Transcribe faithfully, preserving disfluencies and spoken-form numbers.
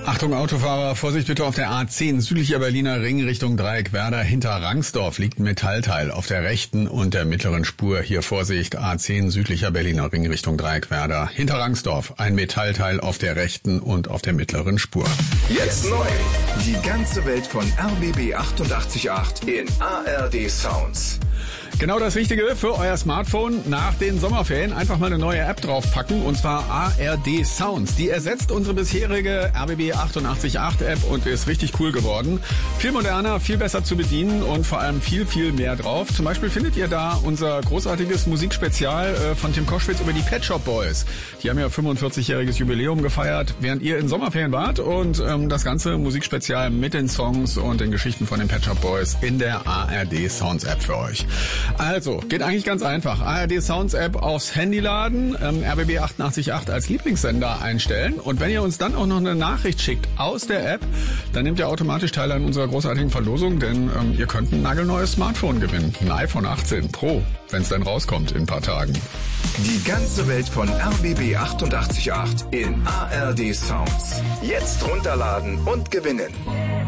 Achtung Autofahrer, Vorsicht bitte auf der A zehn, südlicher Berliner Ring Richtung Dreieckwerder. Hinter Rangsdorf liegt ein Metallteil auf der rechten und der mittleren Spur. Hier Vorsicht, A zehn, südlicher Berliner Ring Richtung Dreieckwerder. Hinter Rangsdorf ein Metallteil auf der rechten und auf der mittleren Spur. Jetzt neu. Die ganze Welt von R B B achtundachtzig Komma acht in A R D Sounds. Genau das Richtige für euer Smartphone nach den Sommerferien. Einfach mal eine neue App draufpacken, und zwar A R D Sounds. Die ersetzt unsere bisherige R B B achtundachtzig Komma acht App und ist richtig cool geworden. Viel moderner, viel besser zu bedienen und vor allem viel, viel mehr drauf. Zum Beispiel findet ihr da unser großartiges Musikspezial von Tim Koschwitz über die Pet Shop Boys. Die haben ja fünfundvierzigjähriges Jubiläum gefeiert, während ihr in Sommerferien wart, und ähm, das ganze Musikspezial mit den Songs und den Geschichten von den Pet Shop Boys in der A R D Sounds App für euch. Also, geht eigentlich ganz einfach. A R D Sounds App aufs Handy laden, ähm, R B B achtundachtzig Komma acht als Lieblingssender einstellen, und wenn ihr uns dann auch noch eine Nachricht schickt aus der App, dann nehmt ihr automatisch teil an unserer großartigen Verlosung, denn ähm, ihr könnt ein nagelneues Smartphone gewinnen. Ein iPhone achtzehn Pro, wenn es dann rauskommt in ein paar Tagen. Die ganze Welt von R B B achtundachtzig Komma acht in A R D Sounds. Jetzt runterladen und gewinnen.